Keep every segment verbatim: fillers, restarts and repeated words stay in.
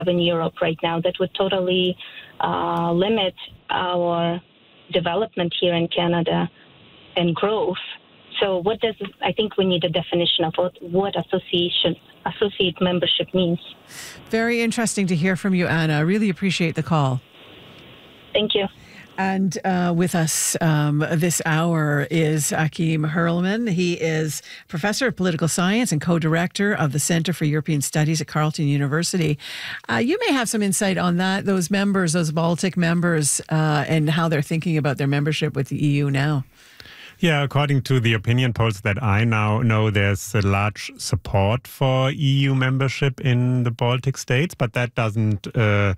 in Europe right now that would totally uh, limit our development here in Canada and growth. So what does, I think we need a definition of what, what association, associate membership means. Very interesting to hear from you, Anna. I really appreciate the call. Thank you. And uh, with us um, this hour is Achim Hurlman. He is professor of political science and co-director of the Center for European Studies at Carleton University. Uh, you may have some insight on that, those members, those Baltic members, uh, and how they're thinking about their membership with the E U now. Yeah, according to the opinion polls that I now know, there's a large support for E U membership in the Baltic states, but that doesn't uh,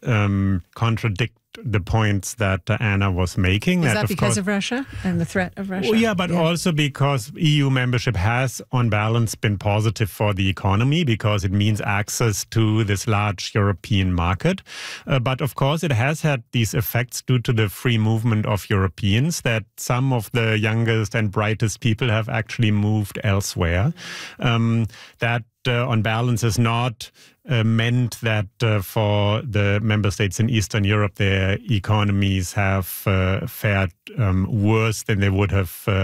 um, contradict the points that uh, Anna was making. Is that, that of because course, of Russia and the threat of Russia? Well, yeah, but yeah. also because E U membership has, on balance, been positive for the economy because it means access to this large European market. Uh, but of course, it has had these effects due to the free movement of Europeans that some of the youngest and brightest people have actually moved elsewhere. Um, that Uh, on balance is not uh, meant that uh, for the member states in Eastern Europe, their economies have uh, fared um, worse than they would have uh,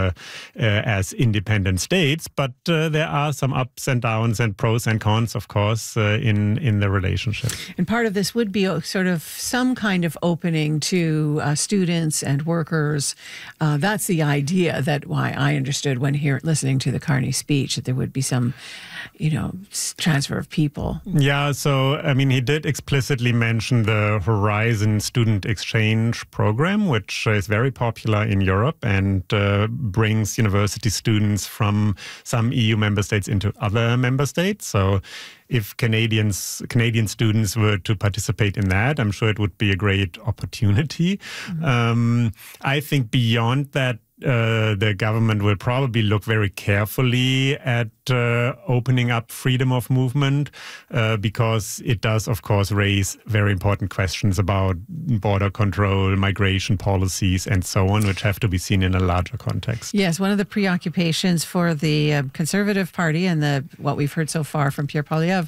uh, as independent states. But uh, there are some ups and downs and pros and cons, of course, uh, in, in the relationship. And part of this would be a, sort of some kind of opening to uh, students and workers. Uh, that's the idea that why I understood when here listening to the Carney speech, that there would be some, you know, transfer of people. Yeah, so, I mean, he did explicitly mention the Horizon Student Exchange Program, which is very popular in Europe and uh, brings university students from some E U member states into other member states. So if Canadians, Canadian students were to participate in that, I'm sure it would be a great opportunity. Mm-hmm. um, I think beyond that, Uh, the government will probably look very carefully at uh, opening up freedom of movement uh, because it does, of course, raise very important questions about border control, migration policies, and so on, which have to be seen in a larger context. Yes, one of the preoccupations for the uh, Conservative Party and the what we've heard so far from Pierre Poilievre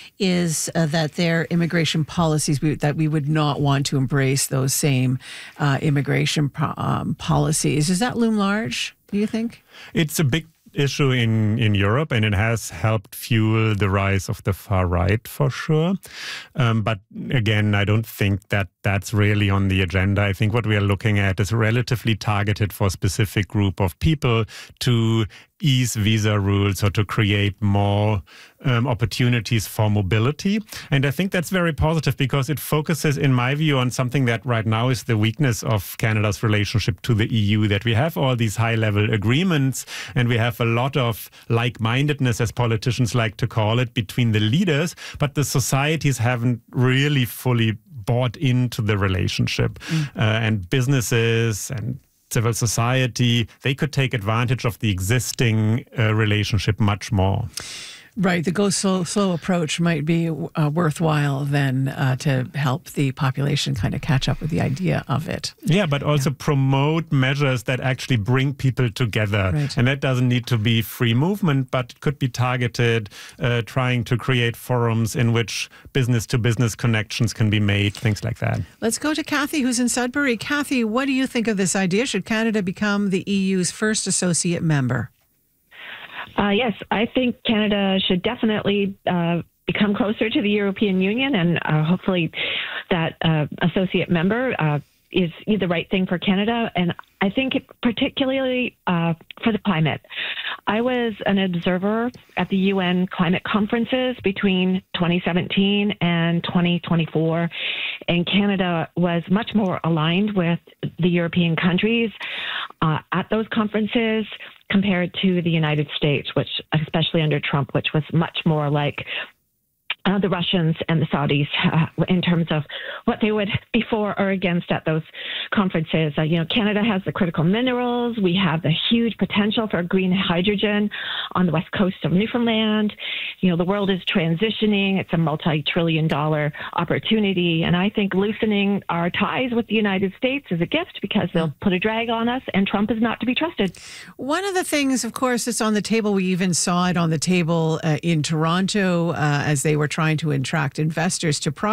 is uh, that their immigration policies, we, that we would not want to embrace those same uh, immigration pro- um, policies. Is that loom large, do you think? It's a big issue in, in Europe, and it has helped fuel the rise of the far right for sure. Um, but again, I don't think that that's really on the agenda. I think what we are looking at is relatively targeted for a specific group of people to ease visa rules or to create more um, opportunities for mobility. And I think that's very positive because it focuses, in my view, on something that right now is the weakness of Canada's relationship to the E U, that we have all these high-level agreements and we have a lot of like-mindedness, as politicians like to call it, between the leaders, but the societies haven't really fully bought into the relationship. Mm. Uh, and businesses and civil society, they could take advantage of the existing uh, relationship much more. Right. The go slow, slow approach might be uh, worthwhile then uh, to help the population kind of catch up with the idea of it. Yeah, but also yeah. promote measures that actually bring people together. Right. And that doesn't need to be free movement, but it could be targeted, uh, trying to create forums in which business-to-business connections can be made, things like that. Let's go to Kathy, who's in Sudbury. Kathy, what do you think of this idea? Should Canada become the E U's first associate member? Uh, yes, I think Canada should definitely uh, become closer to the European Union, and uh, hopefully that uh, associate member uh, is the right thing for Canada. And I think it particularly uh, for the climate. I was an observer at the U N climate conferences between twenty seventeen and twenty twenty-four, and Canada was much more aligned with the European countries uh, at those conferences compared to the United States, which, especially under Trump, which was much more like Uh, the Russians and the Saudis uh, in terms of what they would be for or against at those conferences. Uh, you know, Canada has the critical minerals. We have the huge potential for green hydrogen on the west coast of Newfoundland. You know, the world is transitioning. It's a multi-trillion dollar opportunity. And I think loosening our ties with the United States is a gift because they'll put a drag on us, and Trump is not to be trusted. One of the things, of course, that's on the table, we even saw it on the table uh, in Toronto uh, as they were trying to attract investors to